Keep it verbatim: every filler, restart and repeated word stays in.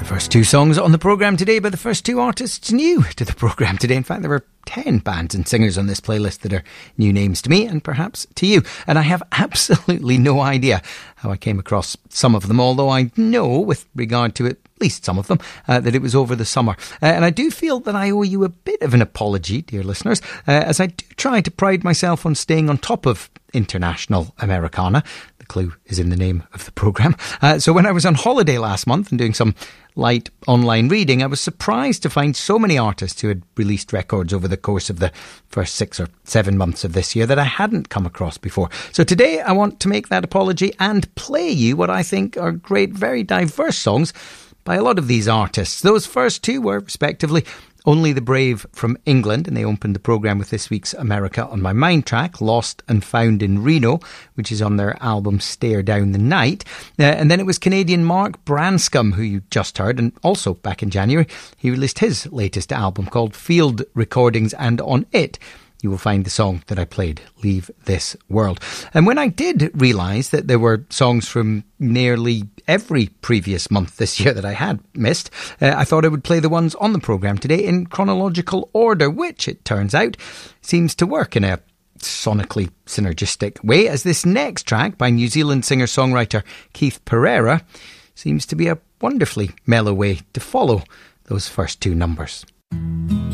First two songs on the programme today by the first two artists new to the programme today. In fact, there were ten bands and singers on this playlist that are new names to me and perhaps to you. And I have absolutely no idea how I came across some of them, although I know with regard to at least some of them uh, that it was over the summer. Uh, and I do feel that I owe you a bit of an apology, dear listeners, uh, as I do try to pride myself on staying on top of international Americana. The clue is in the name of the programme. Uh, so when I was on holiday last month and doing some light online reading, I was surprised to find so many artists who had released records over the course of the first six or seven months of this year that I hadn't come across before. So today I want to make that apology and play you what I think are great, very diverse songs by a lot of these artists. Those first two were respectively Only the Brave from England, and they opened the programme with this week's America on My Mind track, Lost and Found in Reno, which is on their album Stare Down the Night. Uh, and then it was Canadian Mark Branscombe, who you just heard, and also back in January, he released his latest album called Field Recordings, and on it, you will find the song that I played, Leave This World. And when I did realise that there were songs from nearly every previous month this year that I had missed, uh, I thought I would play the ones on the programme today in chronological order, which, it turns out, seems to work in a sonically synergistic way, as this next track by New Zealand singer-songwriter Keith Pereira seems to be a wonderfully mellow way to follow those first two numbers.